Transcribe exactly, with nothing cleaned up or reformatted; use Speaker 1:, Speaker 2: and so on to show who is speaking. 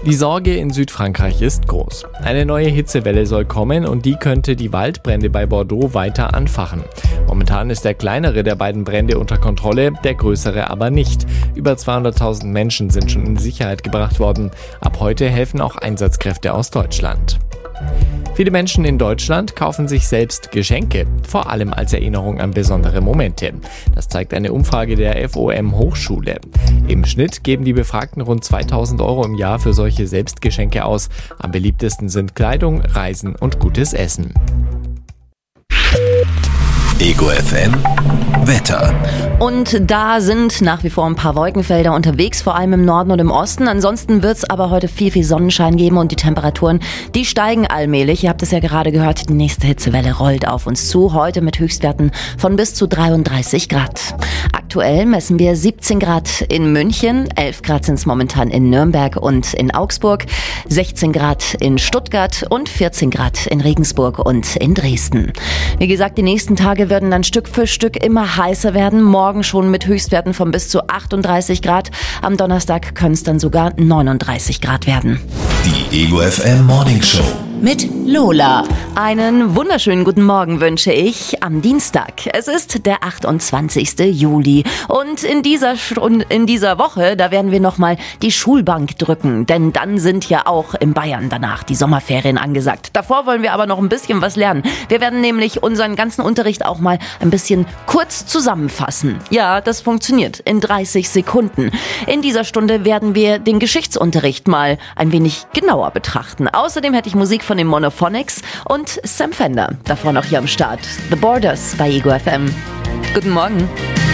Speaker 1: Die Sorge in Südfrankreich ist groß. Eine neue Hitzewelle soll kommen und die könnte die Waldbrände bei Bordeaux weiter anfachen. Momentan ist der kleinere der beiden Brände unter Kontrolle, der größere aber nicht. Über zweihunderttausend Menschen sind schon in Sicherheit gebracht worden. Ab heute helfen auch Einsatzkräfte aus Deutschland. Viele Menschen in Deutschland kaufen sich selbst Geschenke, vor allem als Erinnerung an besondere Momente. Das zeigt eine Umfrage der F O M Hochschule. Im Schnitt geben die Befragten rund zweitausend Euro im Jahr für solche Selbstgeschenke aus. Am beliebtesten sind Kleidung, Reisen und gutes Essen.
Speaker 2: Ego F M Wetter.
Speaker 3: Und da sind nach wie vor ein paar Wolkenfelder unterwegs, vor allem im Norden und im Osten. Ansonsten wird es aber heute viel, viel Sonnenschein geben und die Temperaturen, die steigen allmählich. Ihr habt es ja gerade gehört, die nächste Hitzewelle rollt auf uns zu. Heute mit Höchstwerten von bis zu dreiunddreißig Grad. Aktuell messen wir siebzehn Grad in München, elf Grad sind es momentan in Nürnberg und in Augsburg, sechzehn Grad in Stuttgart und vierzehn Grad in Regensburg und in Dresden. Wie gesagt, die nächsten Tage werden dann Stück für Stück immer heißer werden. Morgen schon mit Höchstwerten von bis zu achtunddreißig Grad. Am Donnerstag können es dann sogar neununddreißig Grad werden.
Speaker 2: Die Ego F M Morning Show
Speaker 3: mit Lola. Einen wunderschönen guten Morgen wünsche ich am Dienstag. Es ist der achtundzwanzigste Juli und in dieser Stunde, in dieser Woche, da werden wir nochmal die Schulbank drücken, denn dann sind ja auch in Bayern danach die Sommerferien angesagt. Davor wollen wir aber noch ein bisschen was lernen. Wir werden nämlich unseren ganzen Unterricht auch mal ein bisschen kurz zusammenfassen. Ja, das funktioniert in dreißig Sekunden. In dieser Stunde werden wir den Geschichtsunterricht mal ein wenig genauer betrachten. Außerdem hätte ich Musik von den Monophonics und Sam Fender. Davor noch hier am Start. The Borders bei Ego F M. Guten Morgen.